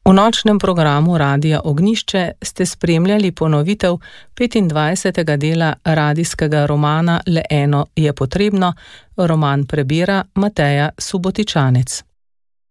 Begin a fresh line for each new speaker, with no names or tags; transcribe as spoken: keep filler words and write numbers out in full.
V nočnem programu Radia Ognjišče ste spremljali ponovitev petindvajsetega dela radijskega romana Le eno je potrebno, roman prebira Mateja Subotičanec.